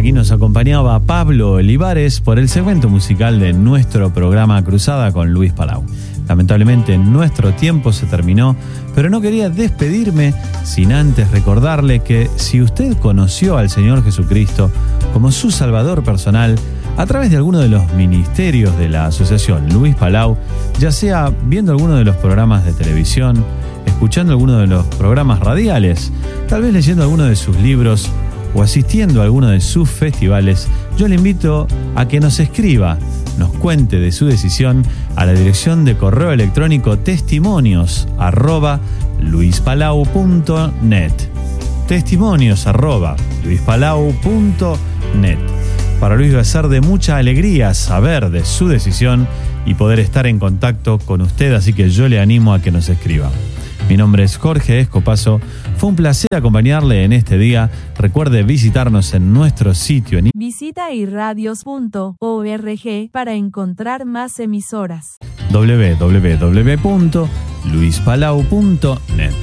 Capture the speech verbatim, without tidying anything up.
Aquí nos acompañaba Pablo Olivares por el segmento musical de nuestro programa Cruzada con Luis Palau. Lamentablemente nuestro tiempo se terminó, pero no quería despedirme sin antes recordarle que si usted conoció al Señor Jesucristo como su Salvador personal a través de alguno de los ministerios de la Asociación Luis Palau, ya sea viendo alguno de los programas de televisión, escuchando alguno de los programas radiales, tal vez leyendo alguno de sus libros o asistiendo a alguno de sus festivales, yo le invito a que nos escriba, nos cuente de su decisión a la dirección de correo electrónico testimonios arroba luispalau punto net. Testimonios arroba luispalau punto net. Para Luis va a ser de mucha alegría saber de su decisión y poder estar en contacto con usted, así que yo le animo a que nos escriba. Mi nombre es Jorge Escopazo. Fue un placer acompañarle en este día. Recuerde visitarnos en nuestro sitio en Visita irradios punto org para encontrar más emisoras. doble u doble u doble u punto luispalau punto net.